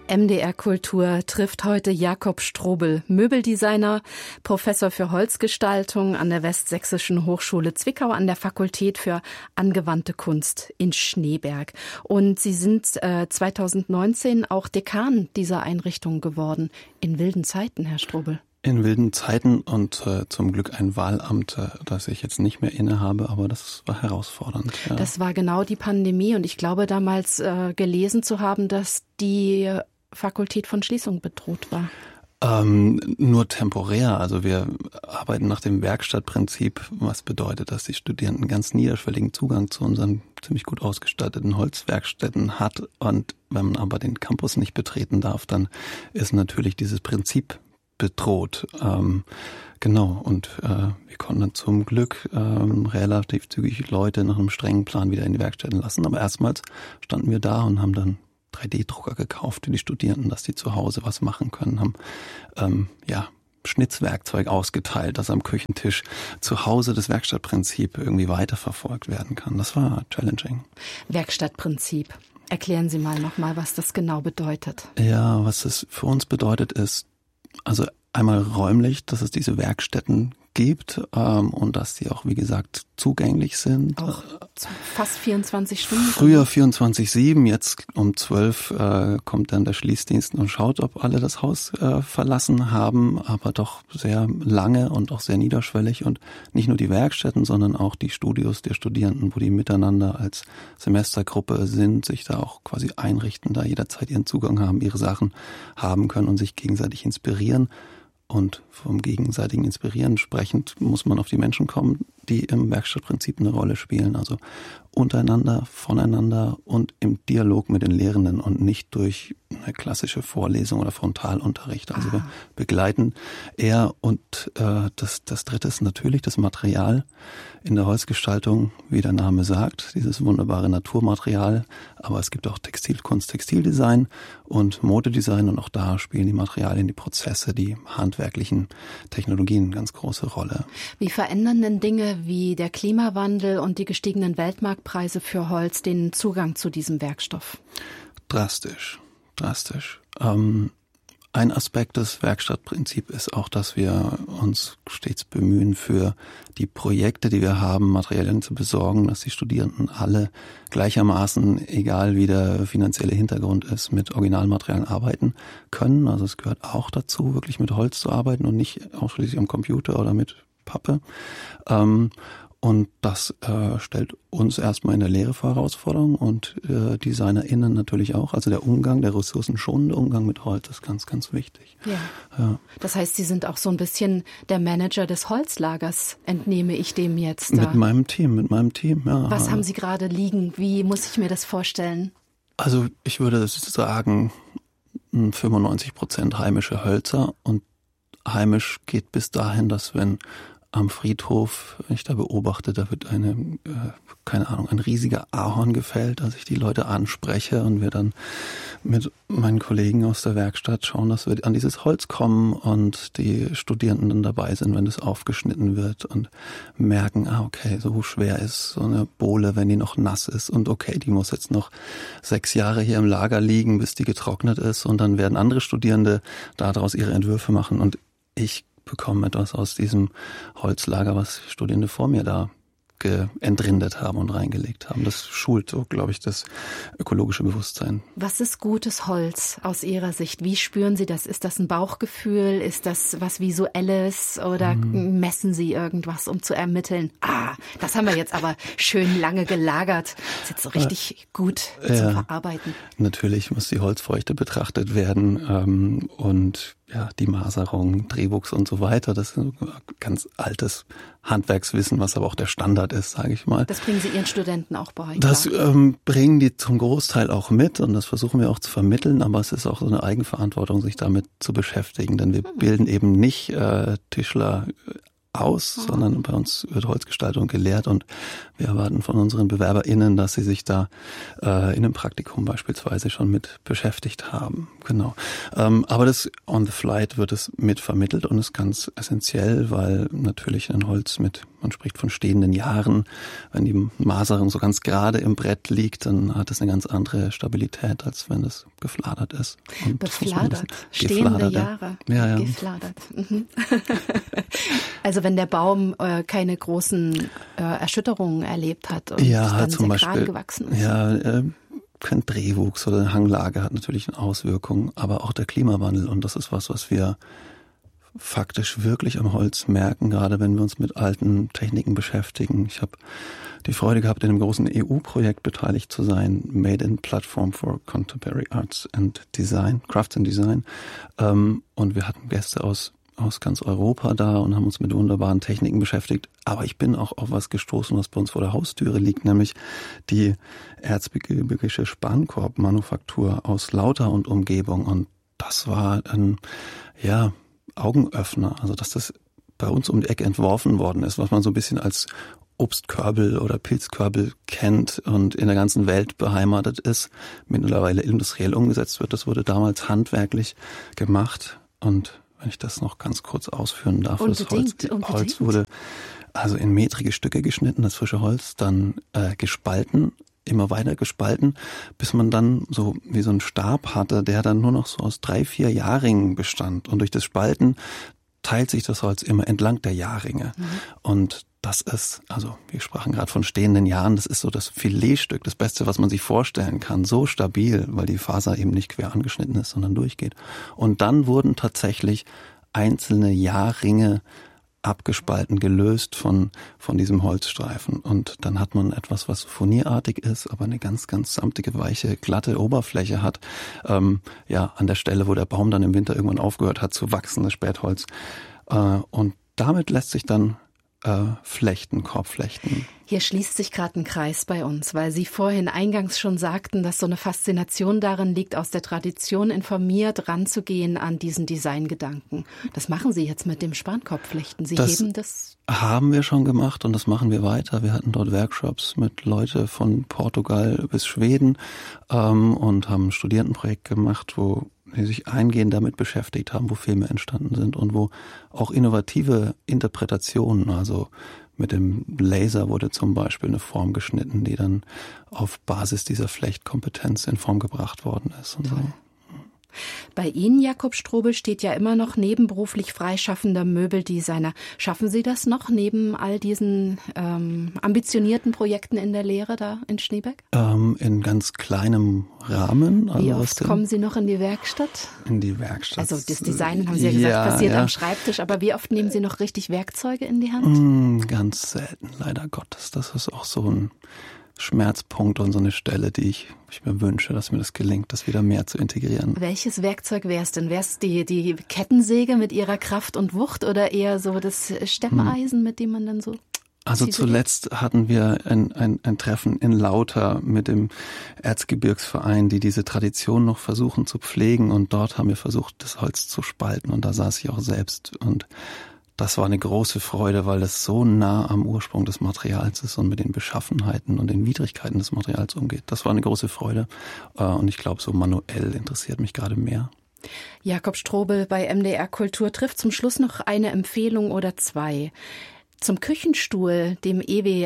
MDR Kultur trifft heute Jakob Strobel, Möbeldesigner, Professor für Holzgestaltung an der Westsächsischen Hochschule Zwickau an der Fakultät für angewandte Kunst in Schneeberg. Und Sie sind 2019 auch Dekan dieser Einrichtung geworden. In wilden Zeiten, Herr Strobel. In wilden Zeiten und zum Glück ein Wahlamt, das ich jetzt nicht mehr innehabe, aber das war herausfordernd. Ja. Das war genau die Pandemie und ich glaube damals gelesen zu haben, dass die Fakultät von Schließung bedroht war. Nur temporär. Also wir arbeiten nach dem Werkstattprinzip, was bedeutet, dass die Studierenden ganz niederschwelligen Zugang zu unseren ziemlich gut ausgestatteten Holzwerkstätten hat. Und wenn man aber den Campus nicht betreten darf, dann ist natürlich dieses Prinzip bedroht. Genau, und wir konnten dann zum Glück relativ zügig Leute nach einem strengen Plan wieder in die Werkstätten lassen. Aber erstmals standen wir da und haben dann 3D-Drucker gekauft für die Studierenden, dass die zu Hause was machen können, haben Schnitzwerkzeug ausgeteilt, dass am Küchentisch zu Hause das Werkstattprinzip irgendwie weiterverfolgt werden kann. Das war challenging. Werkstattprinzip. Erklären Sie mal nochmal, was das genau bedeutet. Ja, was das für uns bedeutet ist, also einmal räumlich, dass es diese Werkstätten gibt und dass die auch, wie gesagt, zugänglich sind. Auch fast 24 Stunden? Früher 24/7, jetzt um 12 kommt dann der Schließdienst und schaut, ob alle das Haus verlassen haben, aber doch sehr lange und auch sehr niederschwellig und nicht nur die Werkstätten, sondern auch die Studios der Studierenden, wo die miteinander als Semestergruppe sind, sich da auch quasi einrichten, da jederzeit ihren Zugang haben, ihre Sachen haben können und sich gegenseitig inspirieren. Und vom gegenseitigen Inspirieren sprechend muss man auf die Menschen kommen, die im Werkstattprinzip eine Rolle spielen. Also untereinander, voneinander und im Dialog mit den Lehrenden und nicht durch eine klassische Vorlesung oder Frontalunterricht. Also wir begleiten eher und das Dritte ist natürlich das Material in der Holzgestaltung, wie der Name sagt, dieses wunderbare Naturmaterial. Aber es gibt auch Textilkunst, Textildesign und Modedesign und auch da spielen die Materialien, die Prozesse, die handwerklichen Technologien eine ganz große Rolle. Wie verändern denn Dinge wie der Klimawandel und die gestiegenen Weltmarktpreise für Holz den Zugang zu diesem Werkstoff? Drastisch. Ein Aspekt des Werkstattprinzips ist auch, dass wir uns stets bemühen, für die Projekte, die wir haben, Materialien zu besorgen, dass die Studierenden alle gleichermaßen, egal wie der finanzielle Hintergrund ist, mit Originalmaterialien arbeiten können. Also es gehört auch dazu, wirklich mit Holz zu arbeiten und nicht ausschließlich am Computer oder mit Pappe. Und das stellt uns erstmal in der Lehre vor Herausforderungen und DesignerInnen natürlich auch. Also der ressourcenschonende Umgang mit Holz ist ganz, ganz wichtig. Ja. Das heißt, Sie sind auch so ein bisschen der Manager des Holzlagers, entnehme ich dem jetzt. Mit meinem Team, ja. Was haben Sie gerade liegen? Wie muss ich mir das vorstellen? Also ich würde sagen, 95% heimische Hölzer und heimisch geht bis dahin, dass wenn am Friedhof, wenn ich da beobachte, da wird ein riesiger Ahorn gefällt, dass ich die Leute anspreche und wir dann mit meinen Kollegen aus der Werkstatt schauen, dass wir an dieses Holz kommen und die Studierenden dann dabei sind, wenn das aufgeschnitten wird und merken, okay, so schwer ist so eine Bohle, wenn die noch nass ist und okay, die muss jetzt noch 6 Jahre hier im Lager liegen, bis die getrocknet ist und dann werden andere Studierende daraus ihre Entwürfe machen und ich bekommen etwas aus diesem Holzlager, was Studierende vor mir da entrindet haben und reingelegt haben. Das schult, so glaube ich, das ökologische Bewusstsein. Was ist gutes Holz aus Ihrer Sicht? Wie spüren Sie das? Ist das ein Bauchgefühl? Ist das was Visuelles? Oder messen Sie irgendwas, um zu ermitteln? Das haben wir jetzt aber schön lange gelagert. Das ist jetzt so richtig gut zu verarbeiten. Natürlich muss die Holzfeuchte betrachtet werden und die Maserung, Drehbuchs und so weiter, das ist ganz altes Handwerkswissen, was aber auch der Standard ist, sage ich mal. Das bringen Sie Ihren Studenten auch bei? Das bringen die zum Großteil auch mit und das versuchen wir auch zu vermitteln, aber es ist auch so eine Eigenverantwortung, sich damit zu beschäftigen, denn wir bilden eben nicht Tischler aus, sondern bei uns wird Holzgestaltung gelehrt und wir erwarten von unseren BewerberInnen, dass sie sich da in einem Praktikum beispielsweise schon mit beschäftigt haben. Genau. Aber das on the flight wird es mit vermittelt und ist ganz essentiell, weil natürlich ein Holz mit man spricht von stehenden Jahren. Wenn die Maserung so ganz gerade im Brett liegt, dann hat es eine ganz andere Stabilität, als wenn es gefladert ist. Und befladert, stehende Jahre, ja. Gefladert. Also wenn der Baum keine großen Erschütterungen erlebt hat und dann halt sehr gerade gewachsen ist. Ja, kein Drehwuchs oder eine Hanglage hat natürlich eine Auswirkung, aber auch der Klimawandel. Und das ist was wir faktisch wirklich am Holz merken, gerade wenn wir uns mit alten Techniken beschäftigen. Ich habe die Freude gehabt, in einem großen EU-Projekt beteiligt zu sein, Made in Platform for Contemporary Arts and Design, Crafts and Design. Und wir hatten Gäste aus ganz Europa da und haben uns mit wunderbaren Techniken beschäftigt. Aber ich bin auch auf was gestoßen, was bei uns vor der Haustüre liegt, nämlich die erzgebirgische Spankorbmanufaktur aus Lauter und Umgebung. Und das war ein, Augenöffner. Also, dass das bei uns um die Ecke entworfen worden ist, was man so ein bisschen als Obstkörbel oder Pilzkörbel kennt und in der ganzen Welt beheimatet ist, mittlerweile industriell umgesetzt wird. Das wurde damals handwerklich gemacht. Und wenn ich das noch ganz kurz ausführen darf, unbedingt. Das Holz wurde also in metrige Stücke geschnitten, das frische Holz, dann gespalten, immer weiter gespalten, bis man dann so wie so einen Stab hatte, der dann nur noch so aus 3-4 Jahrringen bestand. Und durch das Spalten teilt sich das Holz immer entlang der Jahrringe. Und das ist, also wir sprachen gerade von stehenden Jahren, das ist so das Filetstück, das Beste, was man sich vorstellen kann. So stabil, weil die Faser eben nicht quer angeschnitten ist, sondern durchgeht. Und dann wurden tatsächlich einzelne Jahrringe abgespalten, gelöst von diesem Holzstreifen. Und dann hat man etwas, was furnierartig ist, aber eine ganz, ganz samtige, weiche, glatte Oberfläche hat. An der Stelle, wo der Baum dann im Winter irgendwann aufgehört hat zu wachsen, das Spätholz. Und damit lässt sich dann Korbflechten. Hier schließt sich gerade ein Kreis bei uns, weil Sie vorhin eingangs schon sagten, dass so eine Faszination darin liegt, aus der Tradition informiert ranzugehen an diesen Designgedanken. Das machen Sie jetzt mit dem Spankorbflechten. Sie heben das? Haben wir schon gemacht und das machen wir weiter. Wir hatten dort Workshops mit Leuten von Portugal bis Schweden und haben ein Studierendenprojekt gemacht, wo die sich eingehend damit beschäftigt haben, wo Filme entstanden sind und wo auch innovative Interpretationen, also mit dem Laser wurde zum Beispiel eine Form geschnitten, die dann auf Basis dieser Flechtkompetenz in Form gebracht worden ist. Und so. Bei Ihnen, Jakob Strobel, steht ja immer noch nebenberuflich freischaffender Möbeldesigner. Schaffen Sie das noch neben all diesen ambitionierten Projekten in der Lehre da in Schneeberg? In ganz kleinem Rahmen. Wie oft kommen Sie noch in die Werkstatt? In die Werkstatt. Also das Design, haben Sie ja gesagt, passiert am Schreibtisch. Aber wie oft nehmen Sie noch richtig Werkzeuge in die Hand? Ganz selten, leider Gottes. Das ist auch so ein Schmerzpunkt und so eine Stelle, die ich mir wünsche, dass mir das gelingt, das wieder mehr zu integrieren. Welches Werkzeug wäre es denn? Wäre es die Kettensäge mit ihrer Kraft und Wucht oder eher so das Stemmeisen, mit dem man dann so... Also zuletzt hatten wir ein Treffen in Lauter mit dem Erzgebirgsverein, die diese Tradition noch versuchen zu pflegen, und dort haben wir versucht, das Holz zu spalten, und da saß ich auch selbst, und das war eine große Freude, weil das so nah am Ursprung des Materials ist und mit den Beschaffenheiten und den Widrigkeiten des Materials umgeht. Das war eine große Freude, und ich glaube, so manuell interessiert mich gerade mehr. Jakob Strobel bei MDR Kultur trifft zum Schluss noch eine Empfehlung oder zwei. Zum Küchenstuhl, dem EW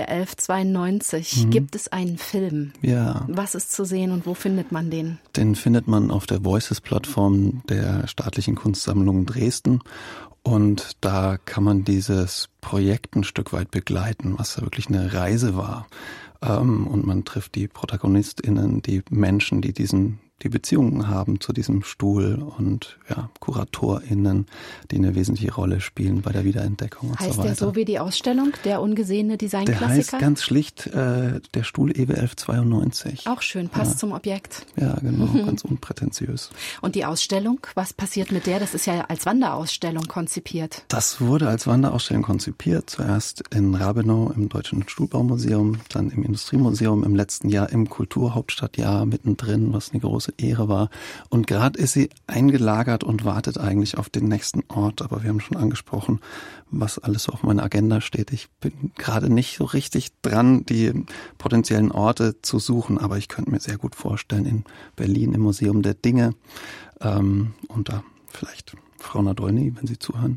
1192, gibt es einen Film. Ja. Was ist zu sehen und wo findet man den? Den findet man auf der Voices-Plattform der Staatlichen Kunstsammlung Dresden. Und da kann man dieses Projekt ein Stück weit begleiten, was ja wirklich eine Reise war. Und man trifft die ProtagonistInnen, die Menschen, die Beziehungen haben zu diesem Stuhl, und KuratorInnen, die eine wesentliche Rolle spielen bei der Wiederentdeckung und so weiter. Heißt der so wie die Ausstellung, der ungesehene Designklassiker? Der heißt ganz schlicht der Stuhl EW 1192. Auch schön, passt zum Objekt. Ja, genau, ganz unprätentiös. Und die Ausstellung, was passiert mit der? Das ist ja als Wanderausstellung konzipiert. Das wurde als Wanderausstellung konzipiert, zuerst in Rabenau im Deutschen Stuhlbaumuseum, dann im Industriemuseum, im letzten Jahr im Kulturhauptstadtjahr mittendrin, was eine große Ehre war. Und gerade ist sie eingelagert und wartet eigentlich auf den nächsten Ort. Aber wir haben schon angesprochen, was alles so auf meiner Agenda steht. Ich bin gerade nicht so richtig dran, die potenziellen Orte zu suchen. Aber ich könnte mir sehr gut vorstellen, in Berlin im Museum der Dinge und da vielleicht Frau Nadolny, wenn Sie zuhören.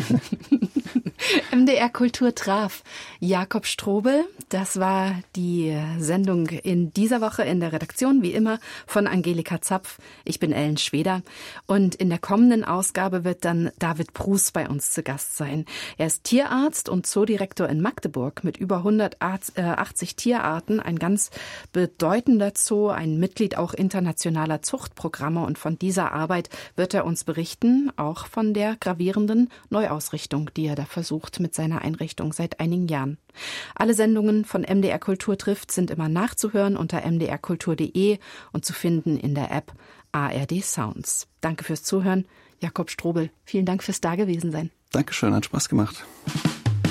MDR Kultur traf Jakob Strobel. Das war die Sendung in dieser Woche in der Redaktion, wie immer, von Angelika Zapf. Ich bin Ellen Schweder. Und in der kommenden Ausgabe wird dann David Bruß bei uns zu Gast sein. Er ist Tierarzt und Zoodirektor in Magdeburg mit über 180 Tierarten. Ein ganz bedeutender Zoo, ein Mitglied auch internationaler Zuchtprogramme. Und von dieser Arbeit wird er uns berichten, auch von der gravierenden Neuausrichtung, die er da versucht mit seiner Einrichtung seit einigen Jahren. Alle Sendungen von MDR Kultur trifft sind immer nachzuhören unter mdrkultur.de und zu finden in der App ARD Sounds. Danke fürs Zuhören. Jakob Strobel, vielen Dank fürs Dagewesensein. Dankeschön, hat Spaß gemacht.